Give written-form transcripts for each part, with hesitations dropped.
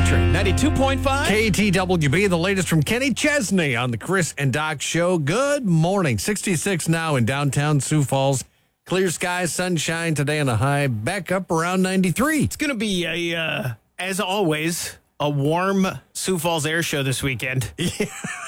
Country 92.5. KTWB, the latest from Kenny Chesney on the Chris and Doc Show. Good morning. 66 now in downtown Sioux Falls. Clear skies, sunshine today, and a high back up around 93. It's going to be, as always, a warm Sioux Falls air show this weekend. Yeah.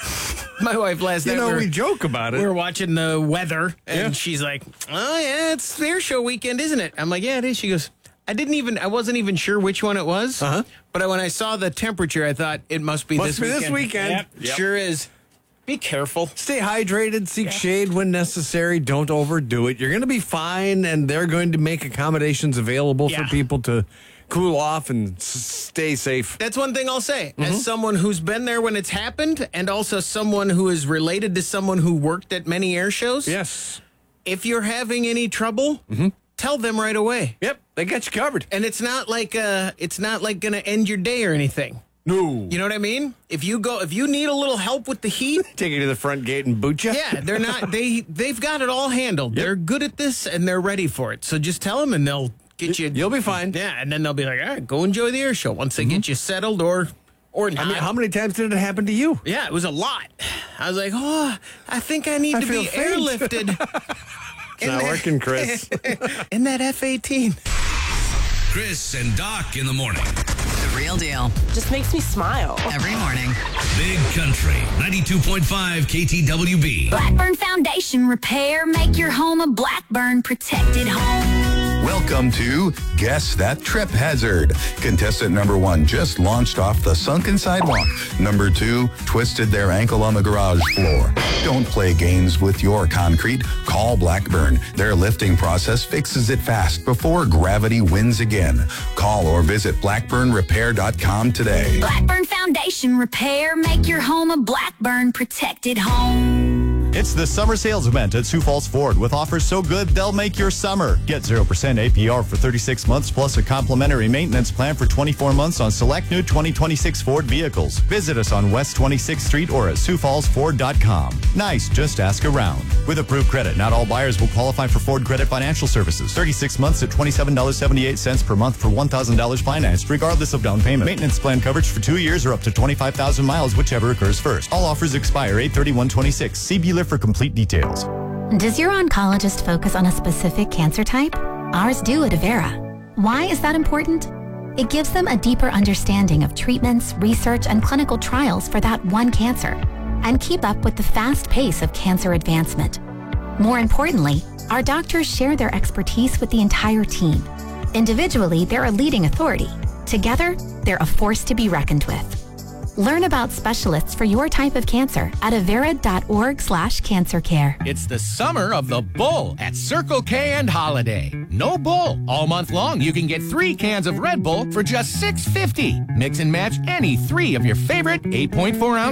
My wife last night, we joke about it. we were watching the weather, and she's like, oh, yeah, it's the air show weekend, isn't it? I'm like, yeah, it is. She goes, I wasn't even sure which one it was. But when I saw the temperature, I thought it must be this weekend. This weekend. Yep. Sure is. Be careful. Stay hydrated, seek shade when necessary. Don't overdo it. You're going to be fine, and they're going to make accommodations available for people to cool off and stay safe. That's one thing I'll say. As someone who's been there when it's happened, and also someone who is related to someone who worked at many air shows. Yes. If you're having any trouble, tell them right away. Yep, they got you covered. And it's not like going to end your day or anything. No. You know what I mean? If you need a little help with the heat, Take you to the front gate and boot you. yeah, they're not. They've got it all handled. They're good at this and they're ready for it. So just tell them and they'll get you. You'll be fine. Yeah, and then they'll be like, all right, go enjoy the air show once they get you settled or not. I mean, how many times did it happen to you? Yeah, it was a lot. I was like, oh, I think I need to feel be faint. airlifted. It's not working, Chris. In that F-18. Chris and Doc in the morning. The real deal. Just makes me smile. Every morning. Big Country 92.5 KTWB. Blackburn Foundation Repair. Make your home a Blackburn protected home. Welcome to Guess That Trip Hazard. Contestant number 1 just launched off the sunken sidewalk. Number 2 twisted their ankle on the garage floor. Don't play games with your concrete. Call Blackburn. Their lifting process fixes it fast before gravity wins again. Call or visit blackburnrepair.com today. Blackburn Foundation Repair. Make your home a Blackburn protected home. It's the summer sales event at Sioux Falls Ford with offers so good they'll make your summer. Get 0% APR for 36 months plus a complimentary maintenance plan for 24 months on select new 2026 Ford vehicles. Visit us on West 26th Street or at SiouxFallsFord.com. Nice, just ask around. With approved credit, not all buyers will qualify for Ford Credit Financial Services. 36 months at $27.78 per month for $1,000 financed, regardless of down payment. Maintenance plan coverage for 2 years or up to 25,000 miles, whichever occurs first. All offers expire 8/31/26. See dealer for complete details. Does your oncologist focus on a specific cancer type? Ours do at Avera. Why is that important? It gives them a deeper understanding of treatments, research, and clinical trials for that one cancer, and keep up with the fast pace of cancer advancement. More importantly, our doctors share their expertise with the entire team. Individually, they're a leading authority. Together, they're a force to be reckoned with. Learn about specialists for your type of cancer at avera.org/cancercare. It's the summer of the Bull at Circle K and Holiday. No Bull. All month long, you can get 3 cans of Red Bull for just $6.50. Mix and match any 3 of your favorite 8.4-ounce